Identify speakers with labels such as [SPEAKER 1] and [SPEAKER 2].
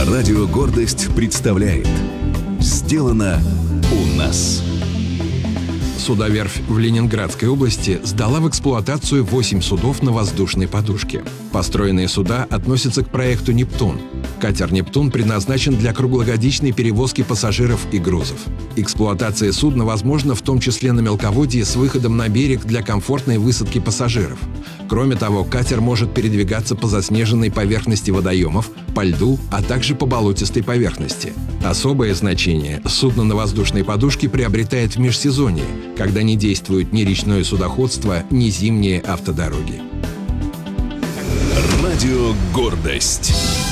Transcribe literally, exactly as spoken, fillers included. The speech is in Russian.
[SPEAKER 1] Радио «Гордость» представляет «Сделано у нас».
[SPEAKER 2] Судоверфь в Ленинградской области сдала в эксплуатацию восемь судов на воздушной подушке. Построенные суда относятся к проекту «Нептун». Катер «Нептун» предназначен для круглогодичной перевозки пассажиров и грузов. Эксплуатация судна возможна в том числе на мелководье с выходом на берег для комфортной высадки пассажиров. Кроме того, катер может передвигаться по заснеженной поверхности водоемов, по льду, а также по болотистой поверхности. Особое значение судно на воздушной подушке приобретает в межсезонье, когда не действует ни речное судоходство, ни зимние автодороги.
[SPEAKER 1] Радио «Гордость».